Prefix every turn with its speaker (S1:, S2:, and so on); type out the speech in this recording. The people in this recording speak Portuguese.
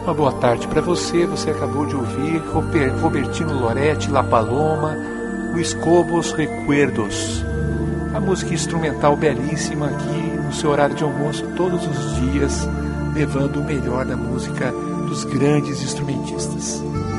S1: Uma boa tarde para você. Você acabou de ouvir Robertino Loretti, La Paloma, Luis Cobos, Recuerdos. A música instrumental belíssima aqui no seu horário de almoço todos os dias, levando o melhor da música dos grandes instrumentistas.